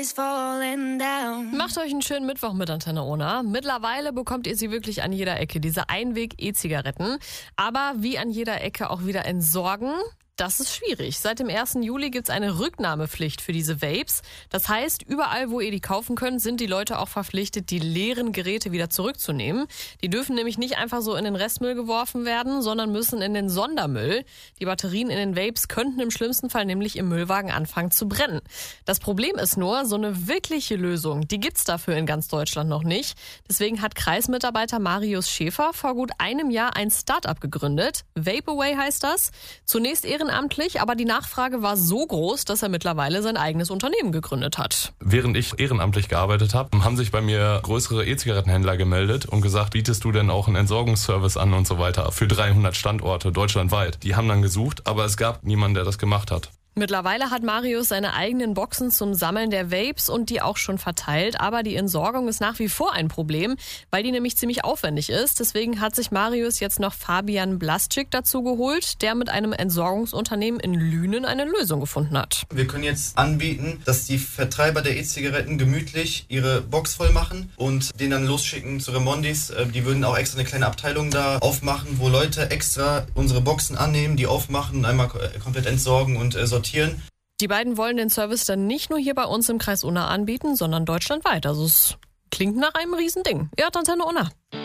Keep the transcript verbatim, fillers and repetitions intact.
is falling down. Macht euch einen schönen Mittwoch mit Antenne Ona. Mittlerweile bekommt ihr sie wirklich an jeder Ecke, diese Einweg-E-Zigaretten. Aber wie an jeder Ecke auch wieder entsorgen? Das ist schwierig. Seit dem ersten Juli gibt's eine Rücknahmepflicht für diese Vapes. Das heißt, überall, wo ihr die kaufen könnt, sind die Leute auch verpflichtet, die leeren Geräte wieder zurückzunehmen. Die dürfen nämlich nicht einfach so in den Restmüll geworfen werden, sondern müssen in den Sondermüll. Die Batterien in den Vapes könnten im schlimmsten Fall nämlich im Müllwagen anfangen zu brennen. Das Problem ist nur, so eine wirkliche Lösung, die gibt's dafür in ganz Deutschland noch nicht. Deswegen hat Kreismitarbeiter Marius Schäfer vor gut einem Jahr ein Start-up gegründet. Vapeaway heißt das. Zunächst ehrenamtlich, aber die Nachfrage war so groß, dass er mittlerweile sein eigenes Unternehmen gegründet hat. Während ich ehrenamtlich gearbeitet habe, haben sich bei mir größere E-Zigarettenhändler gemeldet und gesagt, bietest du denn auch einen Entsorgungsservice an und so weiter für dreihundert Standorte deutschlandweit. Die haben dann gesucht, aber es gab niemanden, der das gemacht hat. Mittlerweile hat Marius seine eigenen Boxen zum Sammeln der Vapes und die auch schon verteilt. Aber die Entsorgung ist nach wie vor ein Problem, weil die nämlich ziemlich aufwendig ist. Deswegen hat sich Marius jetzt noch Fabian Blasczyk dazu geholt, der mit einem Entsorgungsunternehmen in Lünen eine Lösung gefunden hat. Wir können jetzt anbieten, dass die Vertreiber der E-Zigaretten gemütlich ihre Box voll machen und den dann losschicken zu Remondis. Die würden auch extra eine kleine Abteilung da aufmachen, wo Leute extra unsere Boxen annehmen, die aufmachen und einmal komplett entsorgen und sortieren. Die beiden wollen den Service dann nicht nur hier bei uns im Kreis Unna anbieten, sondern deutschlandweit. Also es klingt nach einem Riesending. Ihr hört Antenne Unna.